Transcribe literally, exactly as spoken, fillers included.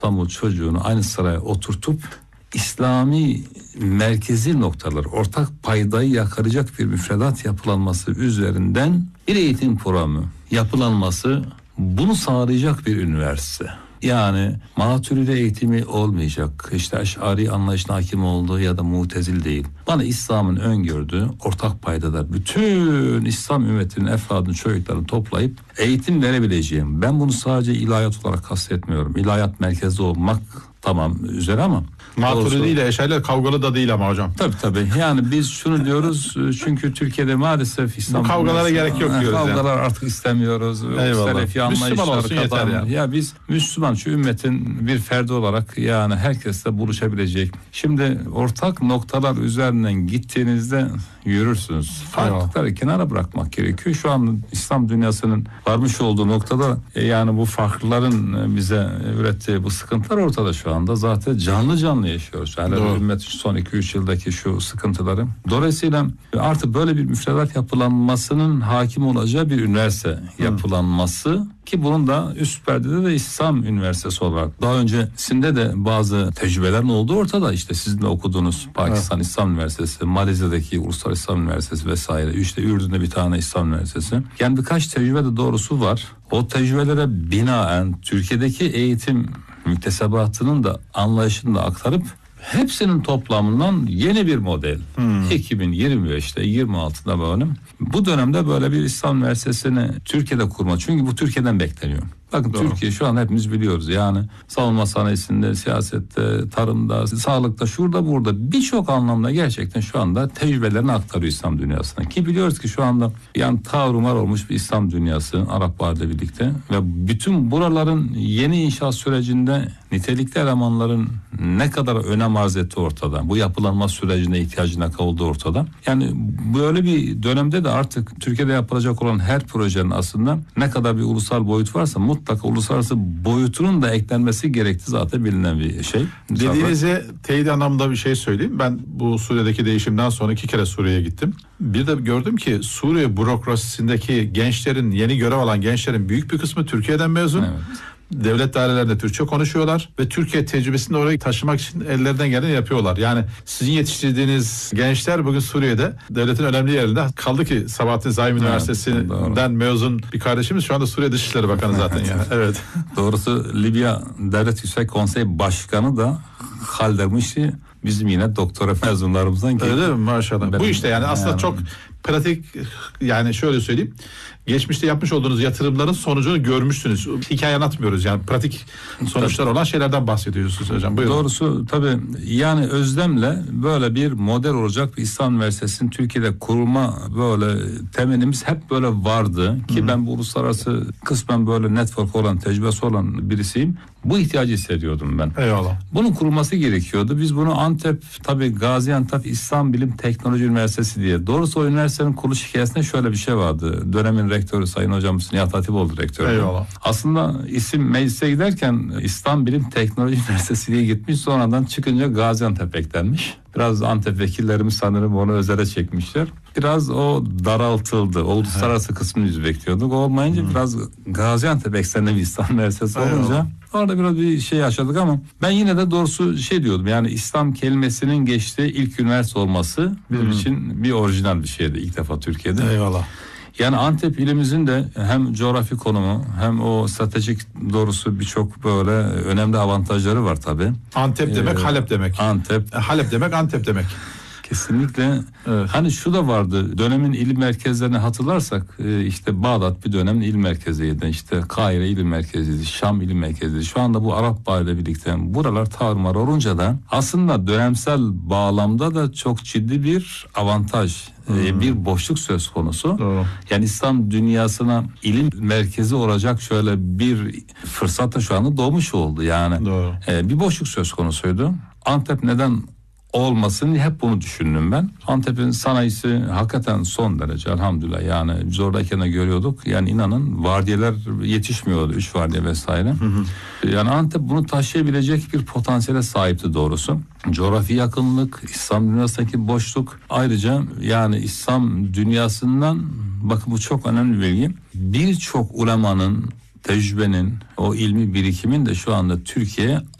İstanbul çocuğunu aynı sıraya oturtup İslami merkezi noktalar, ortak paydayı yakalayacak bir müfredat yapılanması üzerinden bir eğitim programı yapılanması, bunu sağlayacak bir üniversite. Yani Maturidi eğitimi olmayacak, işte Eş'ari anlayışına hakim olduğu ya da Mutezil değil. Bana İslam'ın öngördüğü ortak paydada bütün İslam ümmetinin efradını, çocuklarını toplayıp eğitim verebileceğim. Ben bunu sadece ilahiyat olarak kastetmiyorum. İlahiyat merkezli olmak tamam üzere ama Maturidi ile Eş'ariler kavgalı da değil ama hocam. Tabii tabii. Yani biz şunu diyoruz, çünkü Türkiye'de maalesef İslam... Bu kavgalara gerek yok diyoruz. Kavgalar yani. artık istemiyoruz. Selefi anlayışlar kazanıyor. Ya. ya biz Müslüman, şu ümmetin bir ferdi olarak yani herkesle buluşabilecek. Şimdi ortak noktalar üzerinden gittiğinizde yürürsünüz. Farklılıkları kenara bırakmak gerekiyor. Şu an İslam dünyasının varmış olduğu noktada e, yani bu farklıların bize ürettiği bu sıkıntılar ortada şu anda. Zaten canlı canlı yaşıyoruz. Yani ümmet son iki üç yıldaki şu sıkıntıları. Dolayısıyla artık böyle bir müfredat yapılanmasının hakim olacağı bir üniversite yapılanması, ki bunun da üst perdede de İslam Üniversitesi olarak. Daha öncesinde de bazı tecrübelerin olduğu ortada. İşte sizin de okuduğunuz Pakistan evet. İslam Üniversitesi, Malezya'daki Uluslararası İslam Üniversitesi vesaire. İşte Ürdün'de bir tane İslam Üniversitesi. Yani birkaç tecrübe de doğrusu var. O tecrübelere binaen Türkiye'deki eğitim müktesebatının da anlayışını da aktarıp hepsinin toplamından yeni bir model. Hmm. iki bin yirmi beşte yirmi altıda böyle. Bu dönemde böyle bir İslam Üniversitesi'ni Türkiye'de kurma. Çünkü bu Türkiye'den bekleniyor. Bakın Doğru. Türkiye şu an hepimiz biliyoruz. Yani savunma sanayisinde, siyasette, tarımda, sağlıkta, şurada burada birçok anlamda gerçekten şu anda tecrübelerini aktarıyor İslam dünyasına. Ki biliyoruz ki şu anda yani tarumar olmuş bir İslam dünyası Araplarla birlikte ve bütün buraların yeni inşaat sürecinde nitelikli elemanların ne kadar önem arz ettiği ortada. Bu yapılanma sürecine ihtiyacına olduğu ortada. Yani böyle bir dönemde de artık Türkiye'de yapılacak olan her projenin aslında ne kadar bir ulusal boyut varsa mutlaka uluslararası boyutunun da eklenmesi gerektiği zaten bilinen bir şey. Dediğinize teyit anlamda bir şey söyleyeyim. Ben bu Suriye'deki değişimden sonra iki kere Suriye'ye gittim. Bir de gördüm ki Suriye bürokrasisindeki gençlerin, yeni görev alan gençlerin büyük bir kısmı Türkiye'den mezun. Evet. Devlet dairelerinde Türkçe konuşuyorlar ve Türkiye tecrübesini oraya taşımak için ellerinden geleni yapıyorlar. Yani sizin yetiştirdiğiniz gençler bugün Suriye'de devletin önemli yerinde. Kaldı ki Sabahattin Zaim evet, Üniversitesi'nden doğru. mezun bir kardeşimiz şu anda Suriye Dışişleri Bakanı zaten yani. Evet. Doğrusu Libya Devlet Yüksek Konseyi Başkanı da Haldermiş'i bizim yine doktora mezunlarımızdan geliyor. Öyle mi? Maşallah. Ben, Bu işte yani aslında yani, çok pratik, yani şöyle söyleyeyim. Geçmişte yapmış olduğunuz yatırımların sonucunu görmüşsünüz. Hikaye anlatmıyoruz yani, pratik sonuçlar olan şeylerden bahsediyorsunuz hocam. Buyurun. Doğrusu tabii yani özlemle böyle bir model olacak bir İslam Üniversitesi'nin Türkiye'de kurulma böyle temelimiz hep böyle vardı. Ki Hı-hı. ben bu uluslararası kısmen böyle network olan, tecrübesi olan birisiyim. Bu ihtiyacı hissediyordum ben. Eyvallah. Bunun kurulması gerekiyordu. Biz bunu Antep, tabii Gaziantep İslam Bilim Teknoloji Üniversitesi diye. Doğrusu o üniversitenin kuruluş hikayesinde şöyle bir şey vardı. Dönemin rektörü Sayın Hocamız Nihat Hatipoğlu rektörü. Eyvallah. Aslında isim meclise giderken İslam Bilim Teknoloji Üniversitesi diye gitmiş. Sonradan çıkınca Gaziantep eklenmiş. Biraz Antep vekillerimiz sanırım onu özele çekmişler. Biraz o daraltıldı. O uluslararası evet. kısmını biz bekliyorduk. Olmayınca hmm. biraz Gaziantep eksenli bir İslam Üniversitesi olunca orada biraz bir şey yaşadık ama ben yine de doğrusu şey diyordum. Yani İslam kelimesinin geçtiği ilk üniversite olması bizim hmm. için bir orijinal bir şeydi ilk defa Türkiye'de. Eyvallah. Yani Antep ilimizin de hem coğrafi konumu hem o stratejik doğrusu birçok böyle önemli avantajları var tabii. Antep demek ee, Halep demek. Antep. Halep demek Antep demek. Kesinlikle. Evet. Hani şu da vardı. Dönemin ilim merkezlerini hatırlarsak işte Bağdat bir dönemin ilim merkeziydi. İşte Kahire ilim merkeziydi. Şam ilim merkeziydi. Şu anda bu Arap Bağı ile birlikte buralar tarumar olunca da aslında dönemsel bağlamda da çok ciddi bir avantaj, hmm. bir boşluk söz konusu. Doğru. Yani İslam dünyasına ilim merkezi olacak şöyle bir fırsat da şu anda doğmuş oldu. Yani Doğru. bir boşluk söz konusuydu. Antep neden olmasın diye hep bunu düşündüm ben. Antep'in sanayisi hakikaten son derece elhamdülillah, yani biz oradayken de görüyorduk. Yani inanın vardiyeler yetişmiyordu, üç vardiye vesaire. Hı hı. Yani Antep bunu taşıyabilecek bir potansiyele sahipti doğrusu. Coğrafi yakınlık, İslam dünyasındaki boşluk, ayrıca yani İslam dünyasından, bakın bu çok önemli bir bilgi, birçok ulemanın tecrübenin, o ilmi birikimin de şu anda Türkiye'ye